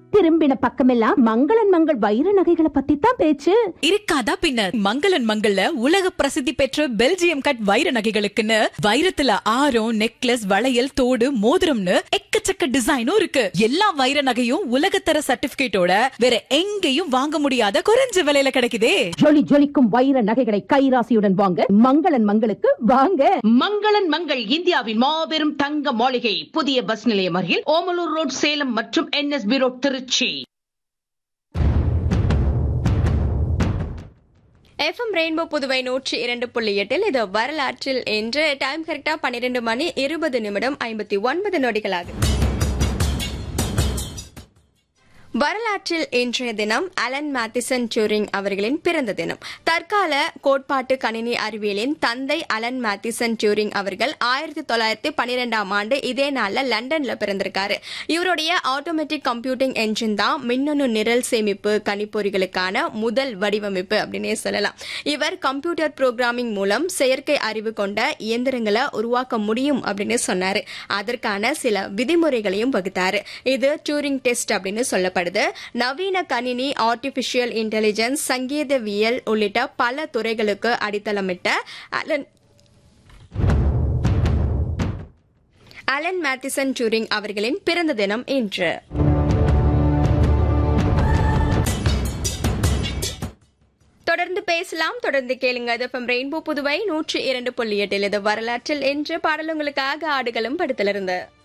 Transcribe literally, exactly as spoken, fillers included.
திரும்பின பக்கமெல்லாம் மங்களன் மங்கள் வைர நகைகளை பத்தி தான் பேச்சு. இருக்காதா பின்ன. மங்களன் மங்கள்ல உலக பிரசித்தி பெற்ற பெல்ஜியம் கட் வைர நகைகளுக்குன்னு வைரத்துல ஆரம், நெக்லஸ், வளையல், தோடு, மோதிரம்னு எக்கச்சக்க டிசைனும் இருக்கு. எல்லா வைர நகையும் உலகத்தர சர்டிபிகேட்டோட வேற எங்கேயும் வாங்க முடியாத குறைஞ்ச விலையில கிடைக்குதே. ஜொலி ஜொலிக்கும் வைர நகைகளை கைராசியுடன் வாங்க மங்களன் மங்களுக்கு வாங்க. மங்களன் மங்கள் இந்தியாவின் மாபெரும் தங்க மாளிகை, புதிய பஸ் நிலையம் அருகில், ஓமலூர் ரோட், சேலம் மற்றும் NSP road, Trichy. FM rainbow Puduvai நூற்றி இரண்டு புள்ளி எட்டில் இது வரலாற்றில் என்று டைம் கரெக்டா பன்னிரண்டு மணி இருபது நிமிடம் ஐம்பத்தி ஒன்பது நொடிகளாகும். வரலாற்றில் இன்றைய தினம் அலன் மேத்திசன் டியூரிங் அவர்களின் பிறந்த தினம். தற்கால கோட்பாட்டு கணினி அறிவியலின் தந்தை அலன் மேத்திசன் டியூரிங் அவர்கள் ஆயிரத்தி தொள்ளாயிரத்தி பன்னிரெண்டாம் ஆண்டு இதே நாள்ல லண்டன்ல பிறந்திருக்காரு. இவருடைய ஆட்டோமேட்டிக் கம்ப்யூட்டிங் என்ஜின் தான் மின்னணு நிரல் சேமிப்பு கணிப்பொறிகளுக்கான முதல் வடிவமைப்பு அப்படின்னே சொல்லலாம். இவர் கம்ப்யூட்டர் புரோகிராமிங் மூலம் செயற்கை அறிவு கொண்ட இயந்திரங்களை உருவாக்க முடியும் அப்படின்னு சொன்னாரு. அதற்கான சில விதிமுறைகளையும் வகுத்தாரு. இது டியூரிங் டெஸ்ட் அப்படின்னு சொல்லப்படுது. நவீன கணினி, ஆர்டிபிஷியல் இன்டெலிஜென்ஸ், சங்கீதவியல் உள்ளிட்ட பல துறைகளுக்கு அடித்தளமிட்ட அலன் அலன் மேத்திசன் டியூரிங் அவர்களின் பிறந்த தினம் இன்று. தொடர்ந்து பேசலாம், தொடர்ந்து கேளுங்க. எஃப்எம் ரெயின்போ புதுவை நூற்றி இரண்டு புள்ளி எட்டில் இது வரலாற்றில் என்று பாடல் உங்களுக்காக ஆடுகளும் படத்திலிருந்து.